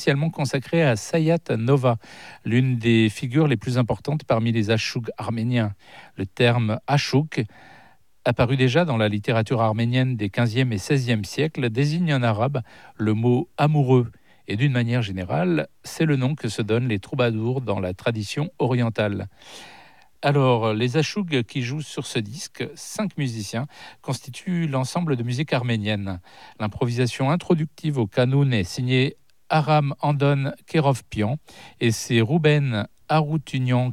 spécialement consacré à Sayat Nova, l'une des figures les plus importantes parmi les achougs arméniens. Le terme achouk, apparu déjà dans la littérature arménienne des 15e et 16e siècles, désigne en arabe le mot amoureux. Et d'une manière générale, c'est le nom que se donnent les troubadours dans la tradition orientale. Alors, les achougs qui jouent sur ce disque, 5 musiciens, constituent l'ensemble de musique arménienne. L'improvisation introductive au kanoun est signée Aram Andon Kerovpian et c'est Rouben Aroutunian